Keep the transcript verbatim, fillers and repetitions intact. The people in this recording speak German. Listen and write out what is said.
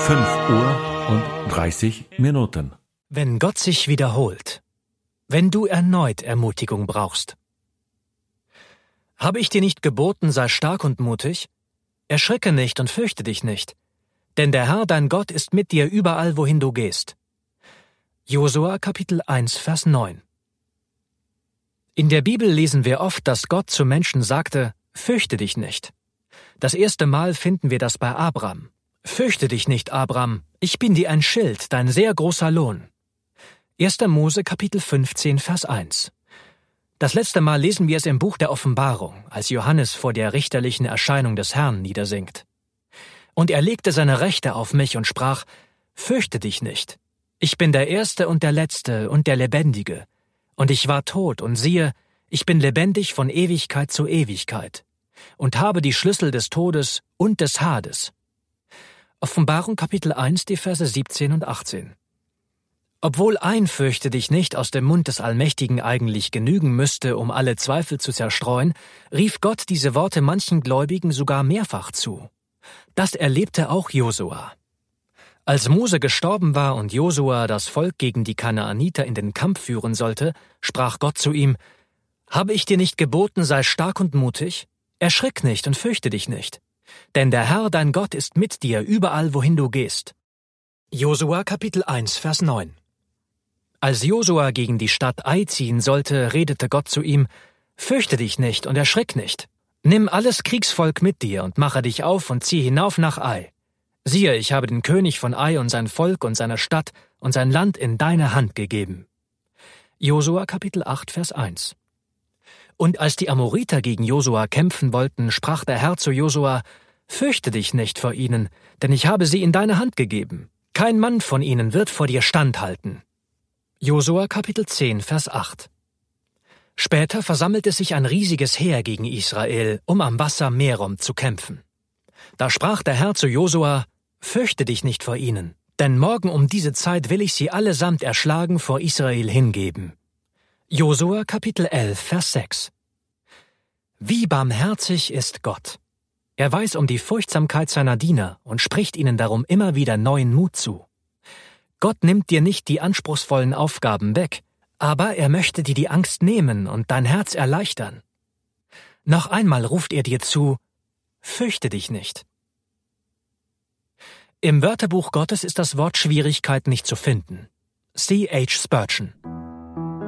fünf Uhr und dreißig Minuten. Wenn Gott sich wiederholt, wenn du erneut Ermutigung brauchst. Habe ich dir nicht geboten, sei stark und mutig? Erschrecke nicht und fürchte dich nicht, denn der Herr, dein Gott, ist mit dir überall, wohin du gehst. Josua Kapitel eins, Vers neun. In der Bibel lesen wir oft, dass Gott zu Menschen sagte, fürchte dich nicht. Das erste Mal finden wir das bei Abram. Fürchte dich nicht, Abram, ich bin dir ein Schild, dein sehr großer Lohn. erster Mose Kapitel fünfzehn, Vers eins. Das letzte Mal lesen wir es im Buch der Offenbarung, als Johannes vor der richterlichen Erscheinung des Herrn niedersinkt. Und er legte seine Rechte auf mich und sprach, fürchte dich nicht. Ich bin der Erste und der Letzte und der Lebendige. Und ich war tot, und siehe, ich bin lebendig von Ewigkeit zu Ewigkeit und habe die Schlüssel des Todes und des Hades. Offenbarung Kapitel eins, die Verse siebzehn und achtzehn. Obwohl ein Fürchte dich nicht aus dem Mund des Allmächtigen eigentlich genügen müsste, um alle Zweifel zu zerstreuen, rief Gott diese Worte manchen Gläubigen sogar mehrfach zu. Das erlebte auch Josua. Als Mose gestorben war und Josua das Volk gegen die Kanaaniter in den Kampf führen sollte, sprach Gott zu ihm, »Habe ich dir nicht geboten, sei stark und mutig? Erschrick nicht und fürchte dich nicht. Denn der Herr, dein Gott, ist mit dir überall, wohin du gehst.« Josua Kapitel eins, Vers neun. Als Josua gegen die Stadt Ai ziehen sollte, redete Gott zu ihm, »Fürchte dich nicht und erschrick nicht. Nimm alles Kriegsvolk mit dir und mache dich auf und zieh hinauf nach Ai. Siehe, ich habe den König von Ai und sein Volk und seine Stadt und sein Land in deine Hand gegeben.« Josua Kapitel acht, Vers eins. Und als die Amoriter gegen Josua kämpfen wollten, sprach der Herr zu Josua, »Fürchte dich nicht vor ihnen, denn ich habe sie in deine Hand gegeben. Kein Mann von ihnen wird vor dir standhalten.« Josua Kapitel zehn, Vers acht. Später versammelte sich ein riesiges Heer gegen Israel, um am Wasser Merom zu kämpfen. Da sprach der Herr zu Josua, »Fürchte dich nicht vor ihnen, denn morgen um diese Zeit will ich sie allesamt erschlagen vor Israel hingeben.« Josua Kapitel elf, Vers sechs. Wie barmherzig ist Gott! Er weiß um die Furchtsamkeit seiner Diener und spricht ihnen darum immer wieder neuen Mut zu. Gott nimmt dir nicht die anspruchsvollen Aufgaben weg, aber er möchte dir die Angst nehmen und dein Herz erleichtern. Noch einmal ruft er dir zu, fürchte dich nicht. Im Wörterbuch Gottes ist das Wort Schwierigkeit nicht zu finden. C H Spurgeon.